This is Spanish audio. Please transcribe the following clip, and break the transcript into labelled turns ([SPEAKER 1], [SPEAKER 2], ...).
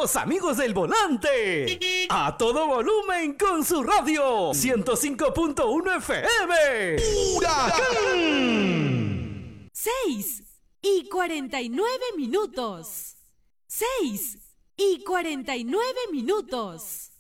[SPEAKER 1] los amigos del volante. A todo volumen con su radio. 105.1 FM. ¡Huracán!
[SPEAKER 2] 6:49. 6:49.